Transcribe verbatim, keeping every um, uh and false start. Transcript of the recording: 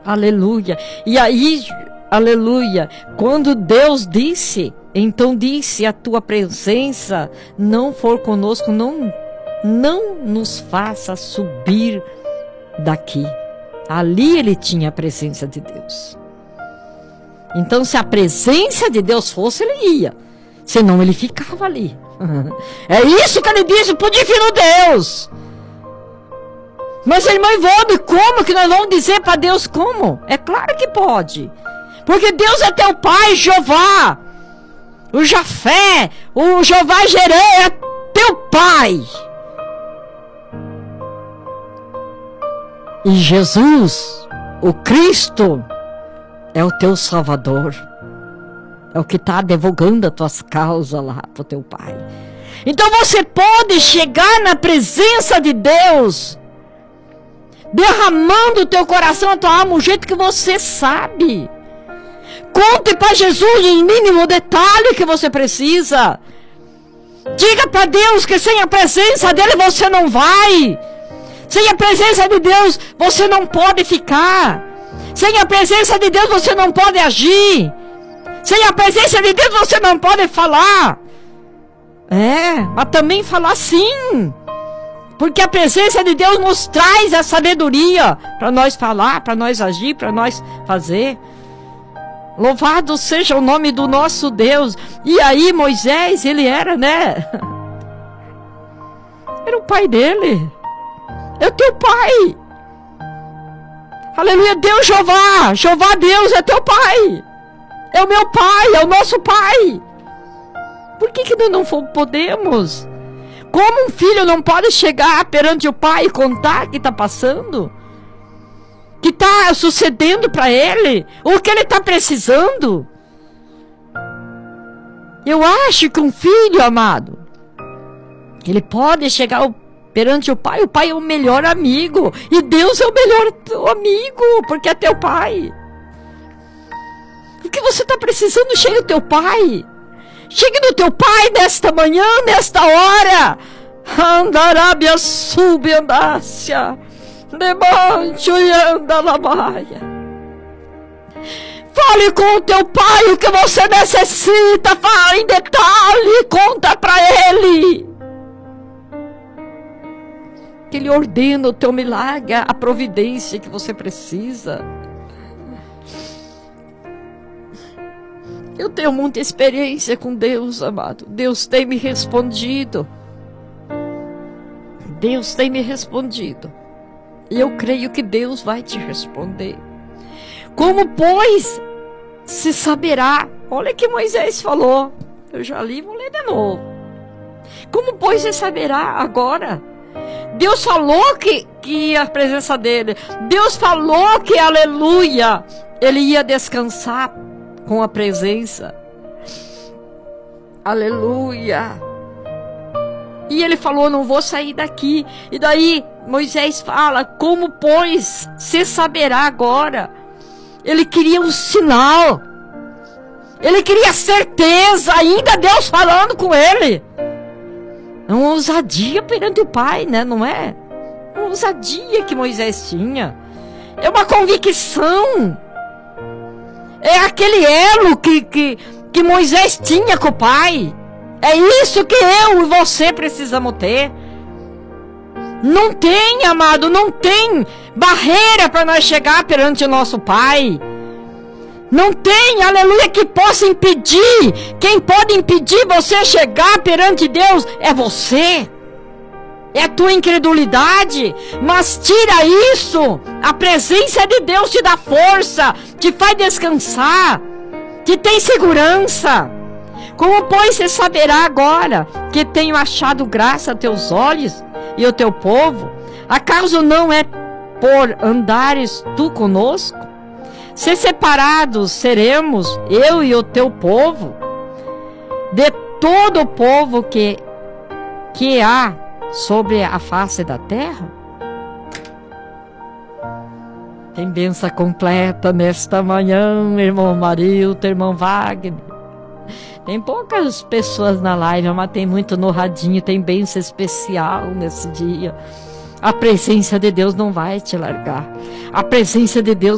Aleluia. E aí, aleluia, quando Deus disse, então disse, a tua presença não for conosco, não, não nos faça subir daqui. Ali ele tinha a presença de Deus. Então, se a presença de Deus fosse, ele ia. Senão, ele ficava ali. É isso que ele disse pro divino Deus. Mas, irmã Ivone, como que nós vamos dizer para Deus como? É claro que pode. Porque Deus é teu pai, Jeová. O Jafé, o Jeová Jireh é teu pai. E Jesus, o Cristo, é o teu Salvador. É o que está advogando as tuas causas lá para o teu pai. Então você pode chegar na presença de Deus, derramando o teu coração, a tua alma, o jeito que você sabe. Conte para Jesus em mínimo detalhe que você precisa. Diga para Deus que sem a presença dele você não vai. Sem a presença de Deus você não pode ficar. Sem a presença de Deus você não pode agir. Sem a presença de Deus você não pode falar. É, mas também falar sim. Porque a presença de Deus nos traz a sabedoria para nós falar, para nós agir, para nós fazer. Louvado seja o nome do nosso Deus. E aí Moisés, ele era, né? Era o pai dele. É o teu pai. Aleluia, Deus Jeová. Jeová Deus é teu pai. É o meu pai, é o nosso pai. Por que que nós não podemos? Como um filho não pode chegar perante o pai e contar o que está passando? Que está sucedendo para ele? O que ele está precisando? Eu acho que um filho, amado, ele pode chegar ao perante o pai. O pai é o melhor amigo. E Deus é o melhor amigo, porque é teu pai. O que você está precisando, chegue no teu pai. Chegue no teu pai nesta manhã, nesta hora. Andarábia sub andácia. Levante e anda na baia. Fale com o teu pai o que você necessita. Fale em detalhe. Conta para ele. Que ele ordena o teu milagre, a providência que você precisa. Eu tenho muita experiência com Deus, amado. Deus tem me respondido. Deus tem me respondido. E eu creio que Deus vai te responder. Como, pois, se saberá? Olha o que Moisés falou. Eu já li, vou ler de novo. Como, pois, se saberá agora? Deus falou que, que a presença dele. Deus falou que, aleluia, ele ia descansar com a presença. Aleluia. E ele falou, não vou sair daqui. E daí Moisés fala, como pois se saberá agora? Ele queria um sinal. Ele queria certeza. Ainda Deus falando com ele. É uma ousadia perante o pai, né? Não é? Uma ousadia que Moisés tinha. É uma convicção. É aquele elo que, que, que Moisés tinha com o pai. É isso que eu e você precisamos ter. Não tem, amado, não tem barreira para nós chegar perante o nosso pai. Não tem, aleluia, que possa impedir. Quem pode impedir você chegar perante Deus é você. É a tua incredulidade. Mas tira isso. A presença de Deus te dá força, te faz descansar, te tem segurança. Como, pois, você saberá agora que tenho achado graça a teus olhos e o teu povo? Acaso não é por andares tu conosco? Se separados seremos, eu e o teu povo, de todo o povo que, que há sobre a face da terra? Tem bênção completa nesta manhã, irmão Marilton, irmão Wagner. Tem poucas pessoas na live, mas tem muito no radinho, tem bênção especial nesse dia. A presença de Deus não vai te largar. A presença de Deus